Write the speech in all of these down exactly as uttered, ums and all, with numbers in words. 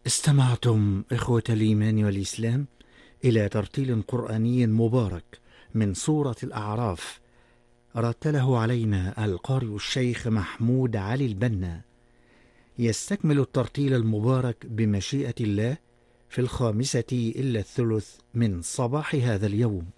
استمعتم إخوة الإيمان والإسلام إلى ترتيل قرآني مبارك من سورة الأعراف، رتله علينا القارئ الشيخ محمود علي البنا. يستكمل الترتيل المبارك بمشيئة الله في الخامسة إلا الثلث من صباح هذا اليوم.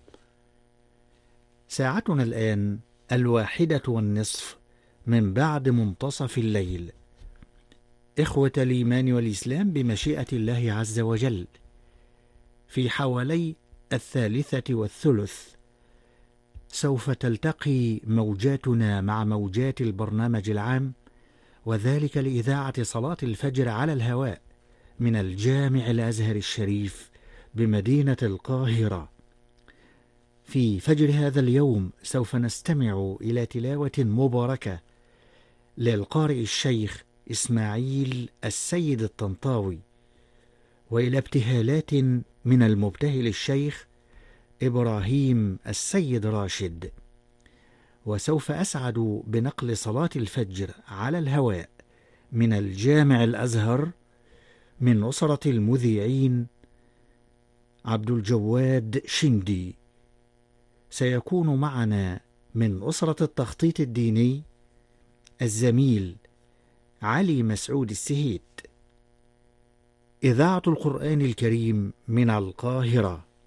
ساعتنا الآن الواحدة والنصف من بعد منتصف الليل. إخوة الإيمان والإسلام، بمشيئة الله عز وجل في حوالي الثالثة والثلث سوف تلتقي موجاتنا مع موجات البرنامج العام، وذلك لإذاعة صلاة الفجر على الهواء من الجامع الأزهر الشريف بمدينة القاهرة. في فجر هذا اليوم سوف نستمع إلى تلاوة مباركة للقارئ الشيخ إسماعيل السيد الطنطاوي، وإلى ابتهالات من المبتهل الشيخ إبراهيم السيد راشد. وسوف أسعد بنقل صلاة الفجر على الهواء من الجامع الأزهر من أسرة المذيعين عبد الجواد شندي. سيكون معنا من أسرة التخطيط الديني الزميل علي مسعود السهيت. إذاعة القرآن الكريم من القاهرة.